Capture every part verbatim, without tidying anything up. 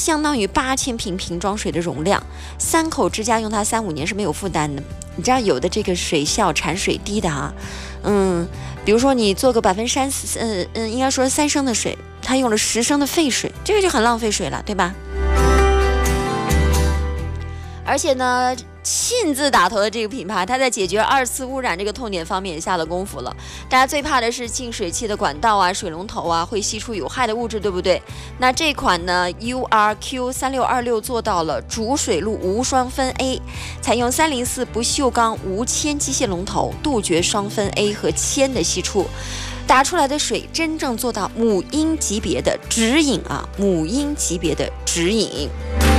相当于八千瓶瓶装水的容量，三口之家用它三五年是没有负担的。你知道有的这个水效产水低的啊，嗯，比如说你做个百分之三，嗯嗯，应该说三升的水，它用了十升的废水，这个就很浪费水了，对吧？而且呢，亲自打头的这个品牌，它在解决二次污染这个痛点方面也下了功夫了。大家最怕的是净水器的管道啊、水龙头啊会吸出有害的物质，对不对？那这款呢 U R Q 三六二六做到了主水路无双酚 A， 采用三零四不锈钢无铅机械龙头，杜绝双酚 A 和铅的析出。打出来的水真正做到母婴级别的直饮啊，母婴级别的直饮。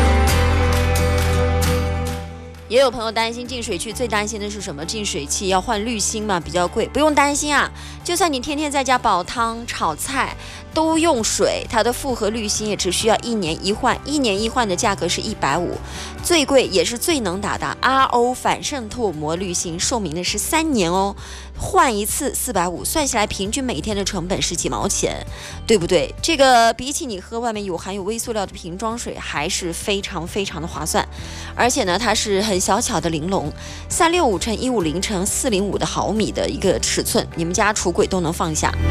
也有朋友担心净水器，最担心的是什么？净水器要换滤芯嘛，比较贵。不用担心啊，就算你天天在家煲汤、炒菜都用水，它的复合滤芯也只需要一年一换，一年一换的价格是一百五，最贵也是最能打的 R O 反渗透膜滤芯，寿命的是三年哦，换一次四百五，算下来平均每天的成本是几毛钱，对不对？这个比起你喝外面有含有微塑料的瓶装水还是非常非常的划算，而且呢，它是很小巧的玲珑，三六五乘一五零乘四零五的毫米的一个尺寸，你们家橱柜都能放下。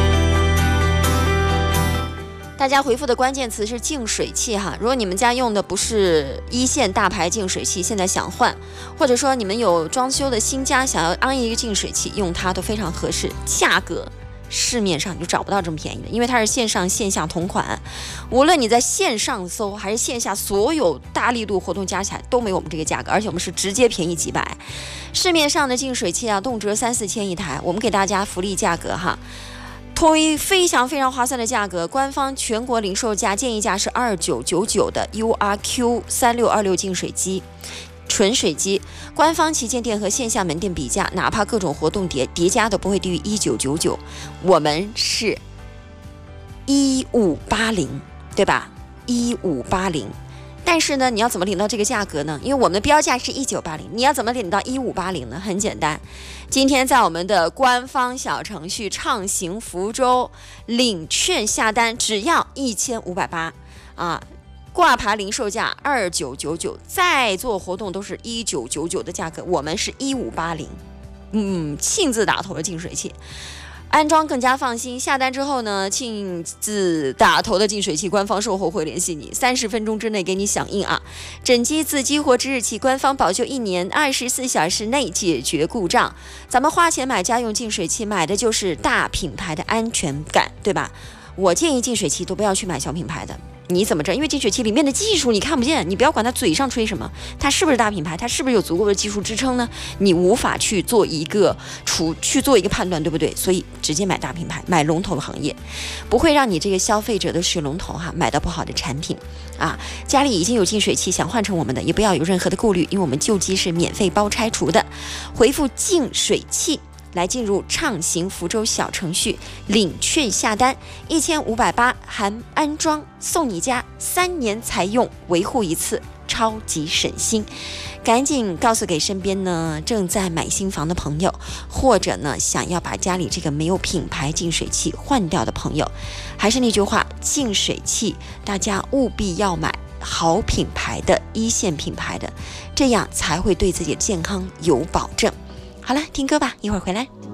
大家回复的关键词是净水器哈，如果你们家用的不是一线大牌净水器，现在想换，或者说你们有装修的新家想要安一个净水器，用它都非常合适。价格市面上你就找不到这么便宜的，因为它是线上线下同款，无论你在线上搜还是线下，所有大力度活动加起来都没有我们这个价格，而且我们是直接便宜几百。市面上的净水器啊，动辄三四千一台，我们给大家福利价格哈。推非常非常划算的价格，官方全国零售价建议价是二九九九的 U R Q 三六二六净水机，纯水机，官方旗舰店和线下门店比价，哪怕各种活动叠叠加都不会低于一九九九，我们是一五八零，对吧？一五八零。但是呢，你要怎么领到这个价格呢？因为我们的标价是一九八零，你要怎么领到一五八零呢？很简单，今天在我们的官方小程序畅行福州领券下单，只要一千五百八啊，挂牌零售价二九九九，再做活动都是一九九九的价格，我们是一五八零，嗯，亲自打头的净水器。安装更加放心，下单之后呢，亲自打头的净水器官方售后会联系你，三十分钟之内给你响应啊。整机自激活之日起，官方保修一年，二十四小时内解决故障。咱们花钱买家用净水器，买的就是大品牌的安全感，对吧？我建议净水器都不要去买小品牌的。你怎么着？因为净水器里面的技术你看不见，你不要管它嘴上吹什么，它是不是大品牌，它是不是有足够的技术支撑呢？你无法去做一个处去做一个判断，对不对？所以直接买大品牌，买龙头行业，不会让你这个消费者的水龙头哈买到不好的产品啊。家里已经有净水器，想换成我们的，也不要有任何的顾虑，因为我们旧机是免费包拆除的。回复净水器来进入畅行福州小程序领券下单，一千五百八含安装，送你家三年才用，维护一次，超级省心。赶紧告诉给身边呢正在买新房的朋友，或者呢想要把家里这个没有品牌净水器换掉的朋友。还是那句话，净水器大家务必要买好品牌的，一线品牌的，这样才会对自己的健康有保证。好了，听歌吧，一会儿回来。